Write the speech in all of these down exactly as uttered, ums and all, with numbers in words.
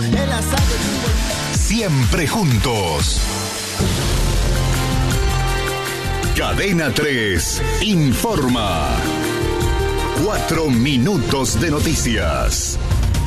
el asado de un buen... Siempre juntos. Cadena tres informa. Cuatro minutos de noticias.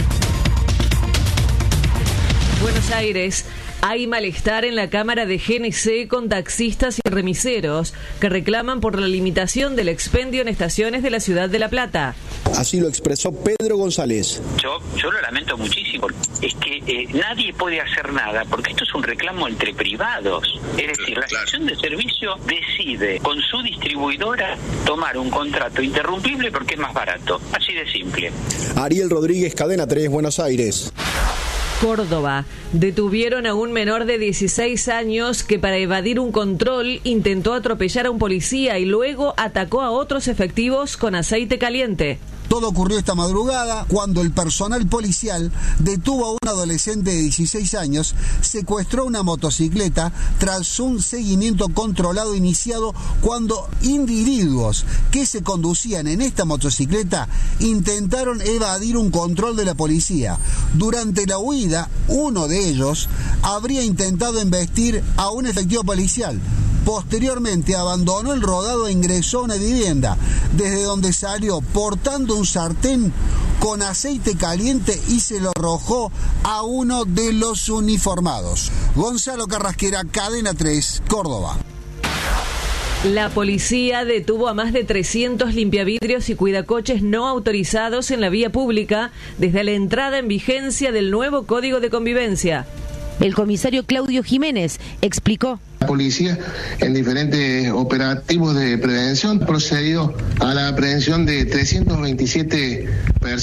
Buenos Aires. Hay malestar en la Cámara de G N C con taxistas y remiseros que reclaman por la limitación del expendio en estaciones de la ciudad de La Plata. Así lo expresó Pedro González. Yo, yo lo lamento muchísimo. Es que eh, nadie puede hacer nada porque esto es un reclamo entre privados. Es decir, la estación de servicio decide con su distribuidora tomar un contrato interrumpible porque es más barato. Así de simple. Ariel Rodríguez, Cadena tres, Buenos Aires. Córdoba. Detuvieron a un menor de dieciséis años que para evadir un control intentó atropellar a un policía y luego atacó a otros efectivos con aceite caliente. Todo ocurrió esta madrugada cuando el personal policial detuvo a un adolescente de dieciséis años, secuestró una motocicleta tras un seguimiento controlado iniciado cuando individuos que se conducían en esta motocicleta intentaron evadir un control de la policía. Durante la huida, uno de ellos habría intentado embestir a un efectivo policial. Posteriormente abandonó el rodado e ingresó a una vivienda, desde donde salió portando un sartén con aceite caliente y se lo arrojó a uno de los uniformados. Gonzalo Carrasquera, Cadena tres, Córdoba. La policía detuvo a más de trescientos limpiavidrios y cuidacoches no autorizados en la vía pública desde la entrada en vigencia del nuevo Código de Convivencia. El comisario Claudio Jiménez explicó. La policía, en diferentes operativos de prevención, procedió a la aprehensión de trescientos veintisiete personas.